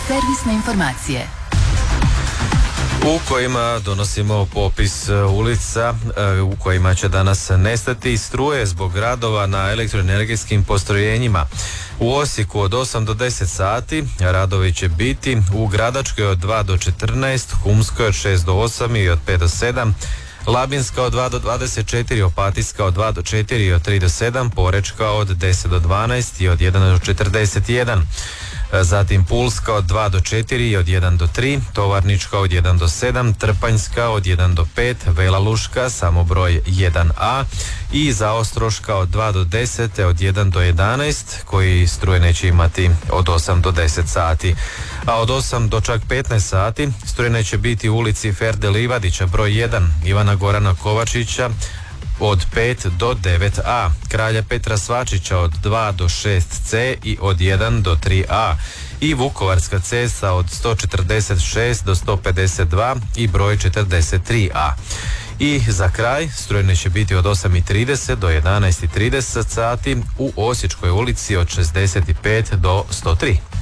Servisne informacije u kojima donosimo popis ulica u kojima će danas nestati struje zbog radova na elektroenergijskim postrojenjima. U Osijeku od 8 do 10 sati radovi će biti u Gradačkoj od 2 do 14, Humskoj od 6 do 8 i od 5 do 7, Labinska od 2 do 24, Opatijska od 2 do 4 i od 3 do 7, Porečka od 10 do 12 i od 1 do 41. Zatim Pulska od 2 do 4 i od 1 do 3, Tovarnička od 1 do 7, Trpanjska od 1 do 5, Vela Luška samo broj 1A i Zaostroška od 2 do 10 od 1 do 11 koji struje neće imati od 8 do 10 sati. A od 8 do čak 15 sati struje neće biti u ulici Ferde Livadića broj 1, Ivana Gorana Kovačića od 5 do 9A, Kralja Petra Svačića od 2 do 6C i od 1 do 3A i Vukovarska cesta od 146 do 152 i broj 43A. I za kraj struje će biti od 8:30 do 11:30 sati u Osječkoj ulici od 65 do 103.